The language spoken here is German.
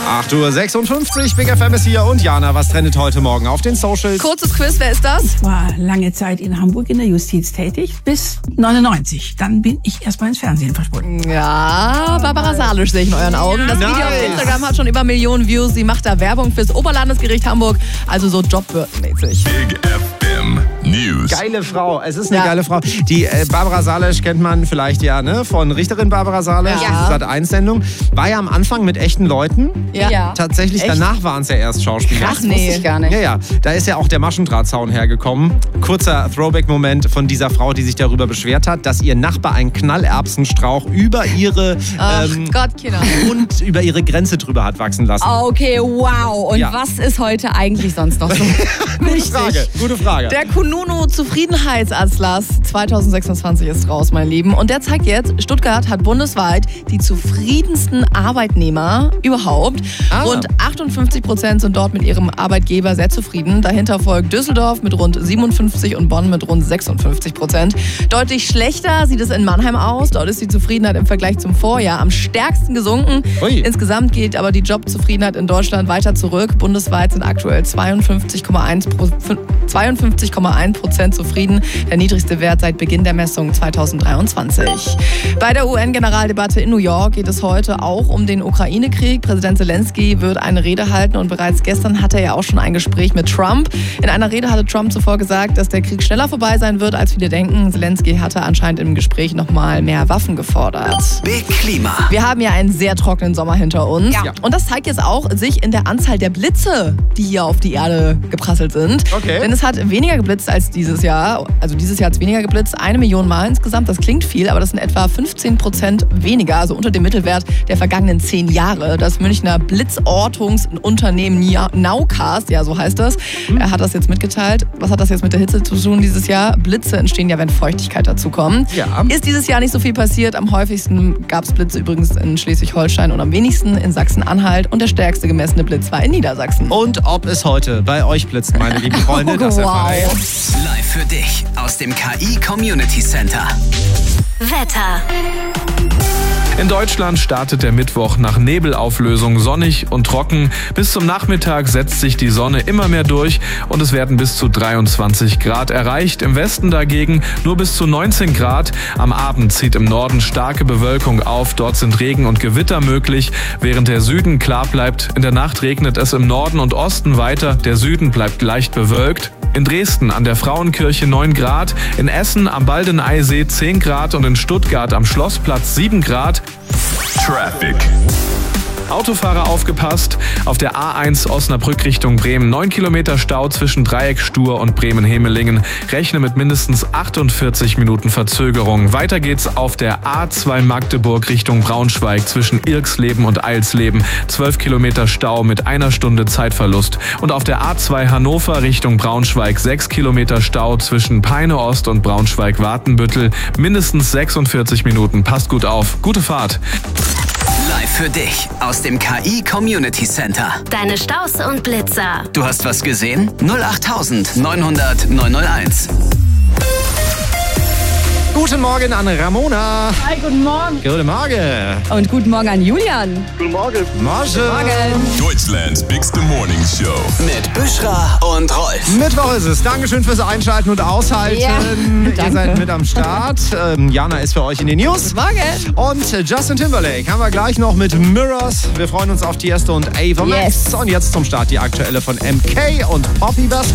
8:56 Uhr, Big FM ist hier und Jana, was trendet heute Morgen auf den Socials? Kurzes Quiz, wer ist das? Ich war lange Zeit in Hamburg in der Justiz tätig, bis 99. Dann bin ich erstmal ins Fernsehen verschwunden. Ja, Barbara Salisch sehe ich in euren Augen. Das Video auf Instagram hat schon über Millionen Views. Sie macht da Werbung fürs Oberlandesgericht Hamburg, also so jobbördenmäßig. Big FM News. Geile Frau, es ist eine geile Frau. Die Barbara Salisch kennt man vielleicht von Richterin Barbara Salisch, Sat.1-Sendung. War ja am Anfang mit echten Leuten. Ja. Tatsächlich, danach waren es ja erst Schauspieler. Ach nee, ich gar nicht. Ja, da ist ja auch der Maschendrahtzaun hergekommen. Kurzer Throwback-Moment von dieser Frau, die sich darüber beschwert hat, dass ihr Nachbar einen Knallerbsenstrauch über ihre und über ihre Grenze drüber hat wachsen lassen. Okay, wow. Und was ist heute eigentlich sonst noch so? Gute Frage. Der Kununu Zufriedenheitsatlas 2026 ist raus, mein Lieben. Und der zeigt jetzt, Stuttgart hat bundesweit die zufriedensten Arbeitnehmer überhaupt. Rund 58% sind dort mit ihrem Arbeitgeber sehr zufrieden. Dahinter folgt Düsseldorf mit rund 57% und Bonn mit rund 56%. Deutlich schlechter sieht es in Mannheim aus. Dort ist die Zufriedenheit im Vergleich zum Vorjahr am stärksten gesunken. Ui. Insgesamt geht aber die Jobzufriedenheit in Deutschland weiter zurück. Bundesweit sind aktuell 52,1% zufrieden. Der niedrigste Wert seit Beginn der Messung 2023. Bei der UN-Generaldebatte in New York geht es heute auch um den Ukraine-Krieg. Präsident Zelensky wird eine Rede halten und bereits gestern hatte er ja auch schon ein Gespräch mit Trump. In einer Rede hatte Trump zuvor gesagt, dass der Krieg schneller vorbei sein wird, als viele denken. Zelensky hatte anscheinend im Gespräch nochmal mehr Waffen gefordert. Big Klima. Wir haben ja einen sehr trockenen Sommer hinter uns. Ja. Und das zeigt jetzt auch sich in der Anzahl der Blitze, die hier auf die Erde geprasselt sind. Okay. Denn es hat weniger geblitzt als dieses Jahr. Also dieses Jahr hat es weniger geblitzt. 1 Million Mal insgesamt. Das klingt viel, aber das sind etwa 15% weniger. Also unter dem Mittelwert der vergangenen 10 Jahre. Das Münchner Blitzortungsunternehmen Nowcast, ja so heißt das, er hat das jetzt mitgeteilt. Was hat das jetzt mit der Hitze zu tun dieses Jahr? Blitze entstehen ja, wenn Feuchtigkeit dazu kommt. Ja. Ist dieses Jahr nicht so viel passiert. Am häufigsten gab es Blitze übrigens in Schleswig-Holstein und am wenigsten in Sachsen-Anhalt. Und der stärkste gemessene Blitz war in Niedersachsen. Und ob es heute bei euch blitzt, meine lieben Freunde, das erfahrt ihr jetzt. Live für dich aus dem KI Community Center. Wetter. In Deutschland startet der Mittwoch nach Nebelauflösung sonnig und trocken. Bis zum Nachmittag setzt sich die Sonne immer mehr durch und es werden bis zu 23 Grad erreicht. Im Westen dagegen nur bis zu 19 Grad. Am Abend zieht im Norden starke Bewölkung auf. Dort sind Regen und Gewitter möglich, während der Süden klar bleibt. In der Nacht regnet es im Norden und Osten weiter. Der Süden bleibt leicht bewölkt. In Dresden an der Frauenkirche 9 Grad, in Essen am Baldeneysee 10 Grad und in Stuttgart am Schlossplatz 7 Grad. Traffic. Autofahrer aufgepasst. Auf der A1 Osnabrück Richtung Bremen 9 Kilometer Stau zwischen Dreieck Stur und Bremen-Hemelingen. Rechne mit mindestens 48 Minuten Verzögerung. Weiter geht's auf der A2 Magdeburg Richtung Braunschweig zwischen Irksleben und Eilsleben. 12 Kilometer Stau mit 1 Stunde Zeitverlust. Und auf der A2 Hannover Richtung Braunschweig 6 Kilometer Stau zwischen Peine Ost und Braunschweig-Watenbüttel. Mindestens 46 Minuten. Passt gut auf. Gute Fahrt. Live für dich aus dem KI Community Center. Deine Staus und Blitzer. Du hast was gesehen? 08900 901. Guten Morgen an Ramona. Hi, guten Morgen. Guten Morgen. Und guten Morgen an Julian. Morgen. Deutschlands Bigste Morning Show. Mit Büschra und Rolf. Mittwoch ist es. Dankeschön fürs Einschalten und Aushalten. Ja, Ihr danke. seid mit am Start. Jana ist für euch in den News. Morgen. Und Justin Timberlake haben wir gleich noch mit Mirrors. Wir freuen uns auf Tiesto und Ava Max. Yes. Und jetzt zum Start die aktuelle von MK und Poppy Basco.